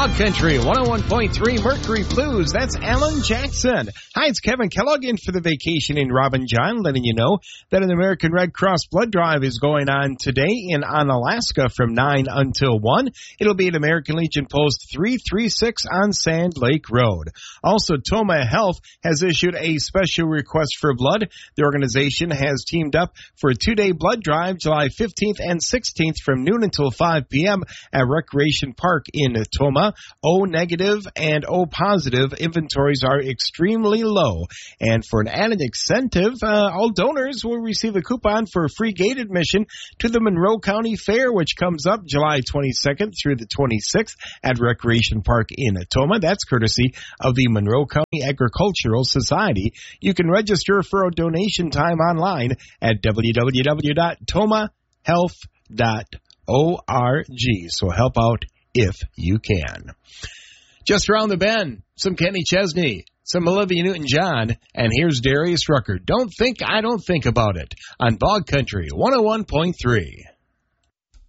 Bog Country 101.3 Mercury Blues. That's Alan Jackson. Hi, it's Kevin Kellogg in for the Vacationing Robin John, letting you know that an American Red Cross blood drive is going on today in Onalaska from 9 until 1. It'll be at American Legion Post 336 on Sand Lake Road. Also, Toma Health has issued a special request for blood. The organization has teamed up for a 2-day blood drive July 15th and 16th from noon until 5 p.m. at Recreation Park in Toma. O negative and O positive inventories are extremely low. And for an added incentive, all donors will receive a coupon for a free gate admission to the Monroe County Fair, which comes up July 22nd through the 26th at Recreation Park in Toma. That's courtesy of the Monroe County Agricultural Society. You can register for a donation time online at www.tomahealth.org. So help out if you can. Just around the bend, some Kenny Chesney, some Olivia Newton-John, and here's Darius Rucker. Don't Think I Don't Think About It on Bog Country 101.3.